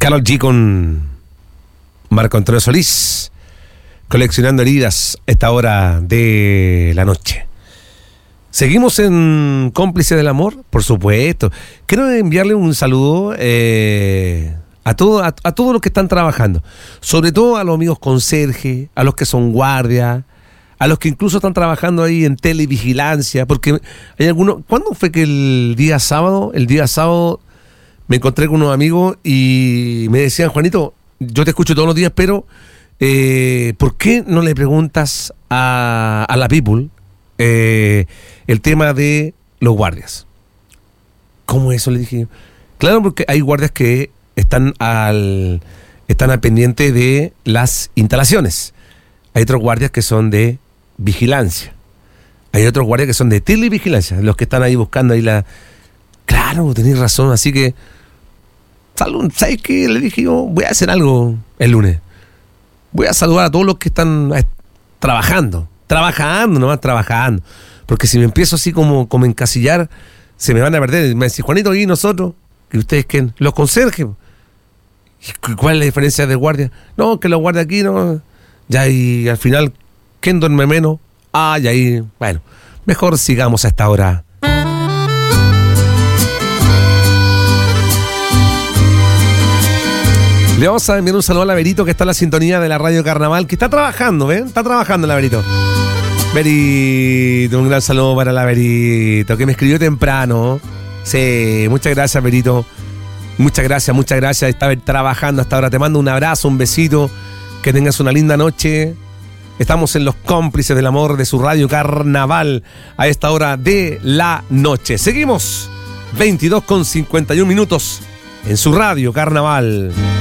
Karol G con Marco Antonio Solís, coleccionando heridas a esta hora de la noche. Seguimos en Cómplices del Amor, por supuesto. Quiero enviarle un saludo a todos los que están trabajando, sobre todo a los amigos conserje, a los que son guardias, a los que incluso están trabajando ahí en televigilancia, porque hay algunos. ¿Cuándo fue que el día sábado me encontré con unos amigos y me decían: Juanito, yo te escucho todos los días, pero ¿por qué no le preguntas a la people el tema de los guardias? ¿Cómo eso? Le dije. Claro, porque hay guardias que están al pendiente de las instalaciones. Hay otros guardias que son de vigilancia. Hay otros guardias que son de televigilancia, los que están ahí buscando ahí la... Claro, tenés razón, así que... ¿Sabes qué? Le dije yo, voy a hacer algo el lunes. Voy a saludar a todos los que están trabajando, nomás trabajando. Porque si me empiezo así como encasillar, se me van a perder. Me dice: Juanito, ¿y nosotros? ¿Y ustedes qué? Los conserjes. ¿Cuál es la diferencia de guardia? No, que los guardias aquí no... Ya, y al final, ¿quién duerme menos? Ah, y ahí, bueno, mejor sigamos a esta hora. Le vamos a enviar un saludo a la Verito, que está en la sintonía de la Radio Carnaval, que está trabajando, ¿ven? Está trabajando la Verito. Verito, un gran saludo para la Verito, que me escribió temprano. Sí, muchas gracias, Verito. Muchas gracias. Está trabajando hasta ahora. Te mando un abrazo, un besito. Que tengas una linda noche. Estamos en los Cómplices del Amor de su Radio Carnaval a esta hora de la noche. Seguimos 22:51 en su Radio Carnaval.